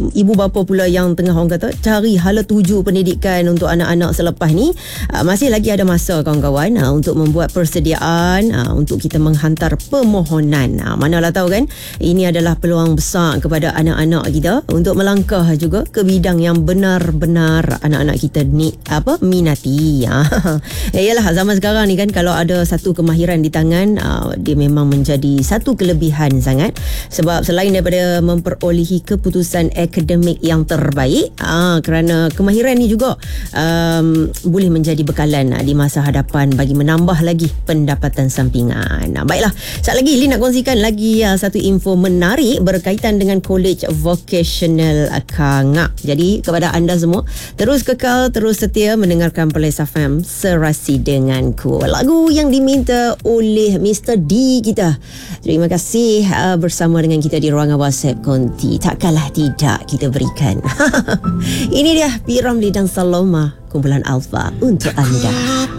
ibu bapa pula yang tengah orang kata cari hala tuju pendidikan untuk anak-anak selepas ni, masih lagi ada masa kawan-kawan untuk membuat persediaan untuk kita menghantar permohonan. Manalah tahu kan, ini adalah peluang besar kepada anak-anak kita untuk melangkah juga ke bidang yang benar-benar anak-anak kita ni minati. Yalah, zaman sekarang ni kan, kalau ada satu kemahiran di tangan, dia memang menjadi satu kelebihan sangat, sebab selain daripada memperolehi keputusan akademik yang terbaik, kerana kemahiran ni juga boleh menjadi bekalan di masa hadapan bagi menambah lagi pendapatan sampingan. Baiklah, sekejap lagi Lin nak kongsikan lagi satu info menarik berkaitan dengan College Vocational Kangak. Jadi kepada anda semua, terus kekal, terus setia mendengarkan Perlis FM Serasi Denganku. Lagu yang diminta oleh Mr. D kita. Terima kasih bersama dengan kita di ruangan WhatsApp Konti. Takkanlah tidak kita berikan. Ini dia P. Ramlee dan Saloma, kumpulan Alfa untuk anda.